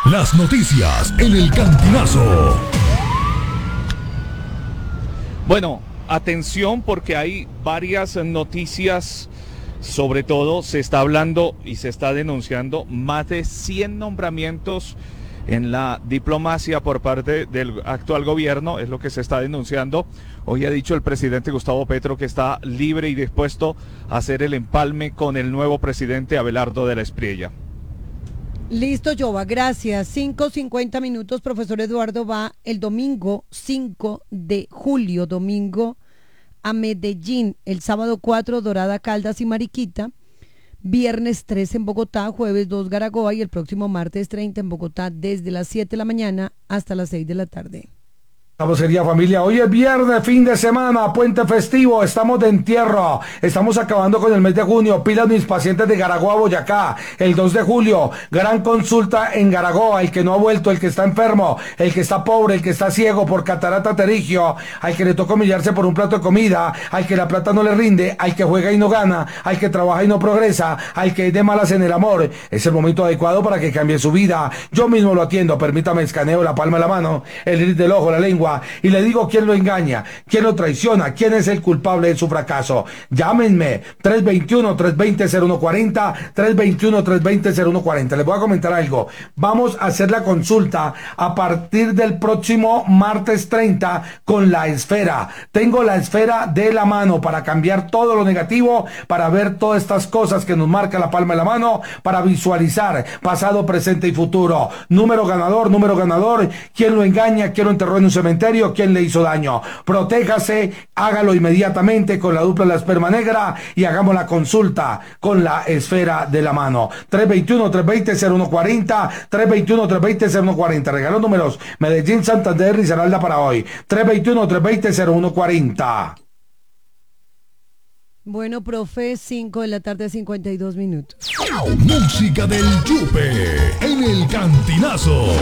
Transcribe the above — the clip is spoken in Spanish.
Las noticias en el Cantinazo. Bueno, atención porque hay varias noticias, sobre todo se está hablando y se está denunciando más de 100 nombramientos en la diplomacia por parte del actual gobierno, es lo que se está denunciando. Hoy ha dicho el presidente Gustavo Petro que está libre y dispuesto a hacer el empalme con el nuevo presidente Abelardo de la Espriella. Listo, Jova, gracias. 5:50, profesor Eduardo va el domingo 5 de julio, domingo a Medellín, el sábado 4, Dorada, Caldas y Mariquita, viernes 3 en Bogotá, jueves 2 Garagoa y el próximo martes 30 en Bogotá desde las 7 de la mañana hasta las 6 de la tarde. Estamos, querida familia, hoy es viernes, fin de semana, puente festivo, estamos de entierro, estamos acabando con el mes de junio, pilas mis pacientes de Garagoa, Boyacá, el 2 de julio, gran consulta en Garagoa, el que no ha vuelto, el que está enfermo, el que está pobre, el que está ciego por catarata pterigio, al que le toca humillarse por un plato de comida, al que la plata no le rinde, al que juega y no gana, al que trabaja y no progresa, al que es de malas en el amor, es el momento adecuado para que cambie su vida, yo mismo lo atiendo, permítame, escaneo la palma de la mano, el iris del ojo, la lengua, y le digo quién lo engaña, quién lo traiciona, quién es el culpable de su fracaso. Llámenme 321-320-0140, 321-320-0140. Les voy a comentar algo. Vamos a hacer la consulta a partir del próximo martes 30 con la esfera. Tengo la esfera de la mano para cambiar todo lo negativo, para ver todas estas cosas que nos marca la palma de la mano, para visualizar pasado, presente y futuro. Número ganador, quién lo engaña, quién lo enterró en un cementerio, quién le hizo daño. Protéjase, hágalo inmediatamente con la dupla de la esperma negra y hagamos la consulta con la esfera de la mano. 321-320-0140, 321-320-0140. Regalo números Medellín, Santander, Risaralda para hoy. 321-320-0140. Bueno, profe, 5 de la tarde, 52 minutos. Música del Yupe en el Cantinazo.